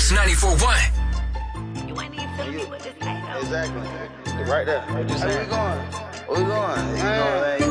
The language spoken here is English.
It's 94.1. You ain't even telling me what to say, though. Exactly. Right there. Where we going? Where we going? You know what I mean?